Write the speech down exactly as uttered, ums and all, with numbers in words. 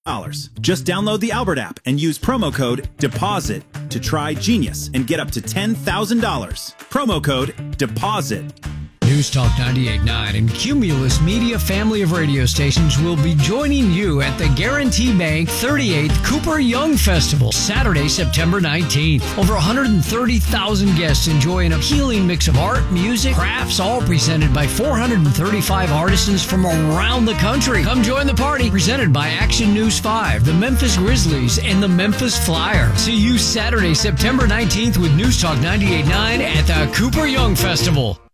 Just download the Albert app and use promo code DEPOSIT to try Genius and get up to ten thousand dollars. Promo code DEPOSIT. News Talk ninety-eight point nine and Cumulus Media family of radio stations will be joining you at the Guarantee Bank thirty-eighth Cooper Young Festival, Saturday, September nineteenth. Over one hundred thirty thousand guests enjoying a healing mix of art, music, crafts, all presented by four hundred thirty-five artisans from around the country. Come join the party, presented by Action News five, the Memphis Grizzlies, and the Memphis Flyer. See you Saturday, September nineteenth with News Talk ninety-eight point nine at the Cooper Young Festival.